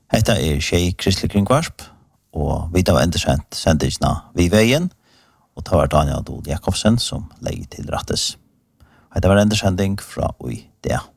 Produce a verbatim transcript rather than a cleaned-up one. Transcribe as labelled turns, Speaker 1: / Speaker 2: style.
Speaker 1: Hetta er Tjej Kristelig Kringvarp, og vi tar endersendt sendingsna Vi Veien, og tar Daniel Dod Jakobsen som legger til rattes. Hetta var endersending fra Ui det.